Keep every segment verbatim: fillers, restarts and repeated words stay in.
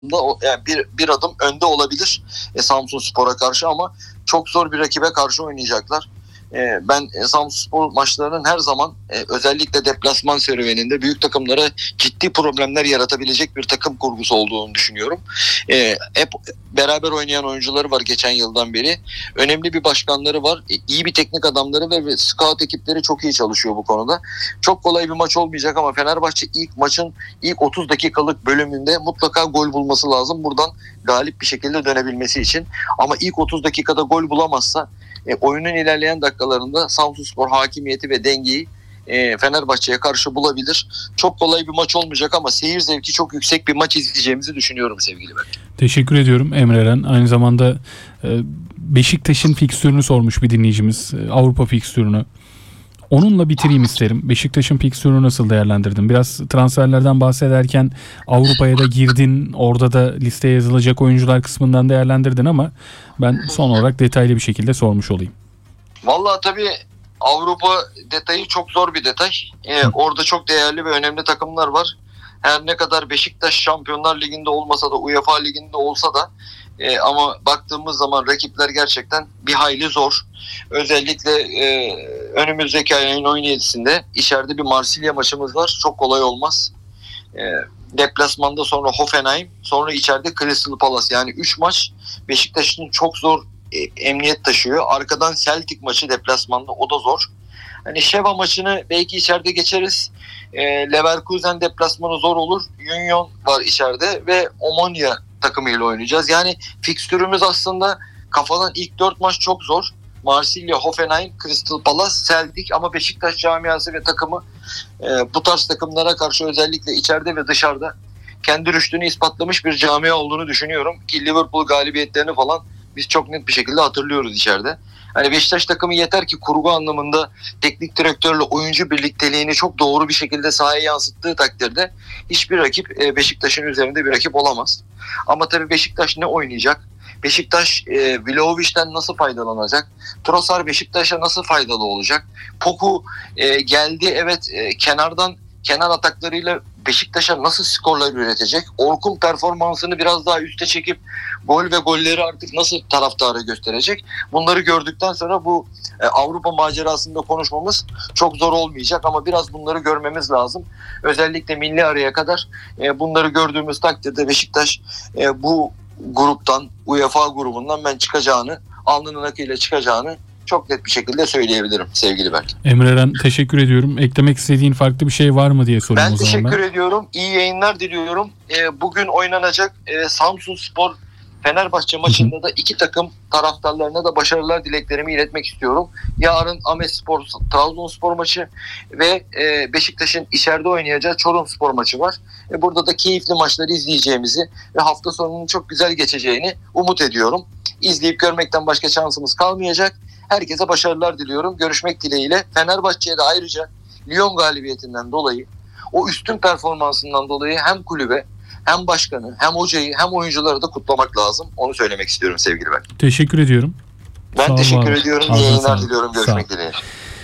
o, yani bir, bir adım önde olabilir e, Samsunspor'a karşı ama çok zor bir rakibe karşı oynayacaklar. E, ben e, Samsunspor maçlarının her zaman e, özellikle deplasman serüveninde büyük takımlara ciddi problemler yaratabilecek bir takım kurgusu olduğunu düşünüyorum. E, hep beraber oynayan oyuncuları var geçen yıldan beri. Önemli bir başkanları var. E, iyi bir teknik adamları ve, ve scout ekipleri çok iyi çalışıyor bu konuda. Çok kolay bir maç olmayacak ama Fenerbahçe ilk maçın ilk otuz dakikalık bölümünde mutlaka gol bulması lazım. Buradan galip bir şekilde dönebilmesi için. Ama ilk otuz dakikada gol bulamazsa e, oyunun ilerleyen dakikalarında Samsunspor hakimiyeti ve dengeyi e, Fenerbahçe'ye karşı bulabilir. Çok kolay bir maç olmayacak ama seyir zevki çok yüksek bir maç izleyeceğimizi düşünüyorum sevgili Berk. Teşekkür ediyorum Emre Eren. Aynı zamanda e, Beşiktaş'ın fikstürünü sormuş bir dinleyicimiz. E, Avrupa fikstürünü. Onunla bitireyim isterim. Beşiktaş'ın fikstürünü nasıl değerlendirdin? Biraz transferlerden bahsederken Avrupa'ya da girdin. Orada da listeye yazılacak oyuncular kısmından değerlendirdin ama ben son olarak detaylı bir şekilde sormuş olayım. Vallahi tabii Avrupa detayı çok zor bir detay. Ee, orada çok değerli ve önemli takımlar var. Her ne kadar Beşiktaş Şampiyonlar Ligi'nde olmasa da UEFA Ligi'nde olsa da e, ama baktığımız zaman rakipler gerçekten bir hayli zor. Özellikle e, önümüzdeki ayın on yedisinde içeride bir Marsilya maçımız var. Çok kolay olmaz. E, deplasmanda sonra Hoffenheim, sonra içeride Crystal Palace. Yani üç maç Beşiktaş'ın çok zor e, emniyet taşıyor. Arkadan Celtic maçı deplasmanda, o da zor. Hani Şeva maçını belki içeride geçeriz. E, Leverkusen deplasmanı zor olur. Union var içeride ve Omonia takımıyla oynayacağız. Yani fikstürümüz aslında kafadan ilk dört maç çok zor. Marsilya, Hoffenheim, Crystal Palace, Celtic ama Beşiktaş camiası ve takımı e, bu tarz takımlara karşı özellikle içeride ve dışarıda kendi rüştünü ispatlamış bir camia olduğunu düşünüyorum. Ki Liverpool galibiyetlerini falan biz çok net bir şekilde hatırlıyoruz içeride. Hani Beşiktaş takımı yeter ki kurgu anlamında teknik direktörle oyuncu birlikteliğini çok doğru bir şekilde sahaya yansıttığı takdirde hiçbir rakip Beşiktaş'ın üzerinde bir rakip olamaz. Ama tabii Beşiktaş ne oynayacak? Beşiktaş e, Vlahovic'ten nasıl faydalanacak? Trossard Beşiktaş'a nasıl faydalı olacak? Poku e, geldi, evet, e, kenardan kenar ataklarıyla Beşiktaş'a nasıl skorlar üretecek? Orkun performansını biraz daha üste çekip gol ve golleri artık nasıl taraftara gösterecek? Bunları gördükten sonra bu e, Avrupa macerasında konuşmamız çok zor olmayacak ama biraz bunları görmemiz lazım. Özellikle milli araya kadar e, bunları gördüğümüz takdirde Beşiktaş e, bu gruptan, UEFA grubundan ben çıkacağını, alnının akıyla çıkacağını çok net bir şekilde söyleyebilirim sevgili Berk. Emre Eren, teşekkür ediyorum. Eklemek istediğin farklı bir şey var mı diye sorayım ben o zaman. Ben teşekkür ediyorum. İyi yayınlar diliyorum. E, bugün oynanacak e, Samsunspor Fenerbahçe maçında da iki takım taraftarlarına da başarılar dileklerimi iletmek istiyorum. Yarın Ahmetspor Trabzonspor maçı ve e, Beşiktaş'ın içeride oynayacağı Çorumspor maçı var. E, burada da keyifli maçları izleyeceğimizi ve hafta sonunun çok güzel geçeceğini umut ediyorum. İzleyip görmekten başka şansımız kalmayacak. Herkese başarılar diliyorum. Görüşmek dileğiyle. Fenerbahçe'ye de ayrıca Lyon galibiyetinden dolayı, o üstün performansından dolayı hem kulübe, hem başkanı, hem hocayı, hem oyuncuları da kutlamak lazım. Onu söylemek istiyorum sevgili ben. Teşekkür ediyorum. Ben Sağ teşekkür ol, ediyorum. Ağzına İyi yayınlar sağlık. diliyorum. Görüşmek dileğiyle.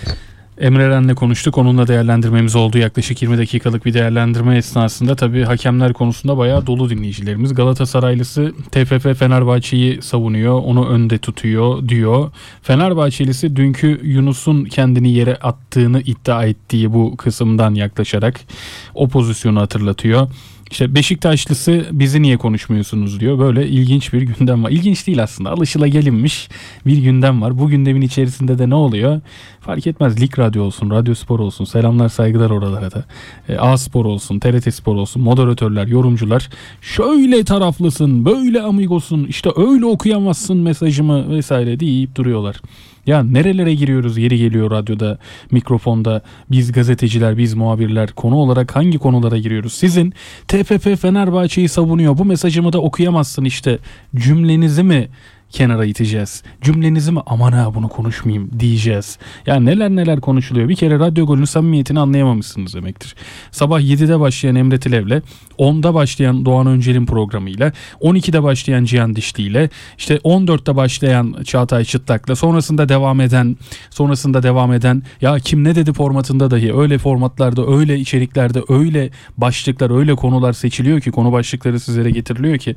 Emre Eren'le konuştuk. Onunla değerlendirmemiz oldu. Yaklaşık yirmi dakikalık bir değerlendirme esnasında tabii hakemler konusunda bayağı dolu dinleyicilerimiz. Galatasaraylısı T F F Fenerbahçe'yi savunuyor. Onu önde tutuyor diyor. Fenerbahçelisi dünkü Yunus'un kendini yere attığını iddia ettiği bu kısımdan yaklaşarak o pozisyonu hatırlatıyor. İşte Beşiktaşlısı bizi niye konuşmuyorsunuz diyor. Böyle ilginç bir gündem var. İlginç değil aslında. Alışılagelinmiş bir gündem var. Bu gündemin içerisinde de ne oluyor? Fark etmez. Lig Radyo olsun, Radyo Spor olsun. Selamlar, saygılar oralara da. E, A Spor olsun, T R T Spor olsun. Moderatörler, yorumcular. Şöyle taraflısın, böyle amigosun, işte öyle okuyamazsın mesajımı vesaire deyip duruyorlar. Ya nerelere giriyoruz yeri geliyor radyoda, mikrofonda, biz gazeteciler, biz muhabirler konu olarak hangi konulara giriyoruz? Sizin T F F Fenerbahçe'yi savunuyor, bu mesajımı da okuyamazsın işte cümlenizi mi kenara iteceğiz? Cümlenizi mi aman ha bunu konuşmayayım diyeceğiz? Ya neler neler konuşuluyor. Bir kere Radyo Gol'ün samimiyetini anlayamamışsınız demektir. Sabah yedide başlayan Emre Tilev'le, onda başlayan Doğan Öncel'in programıyla, on ikide başlayan Cihan Dişli ile, işte on dörtte başlayan Çağatay Çıtlak'la, sonrasında devam eden sonrasında devam eden ya kim ne dedi formatında dahi öyle formatlarda, öyle içeriklerde, öyle başlıklar, öyle konular seçiliyor ki, konu başlıkları sizlere getiriliyor ki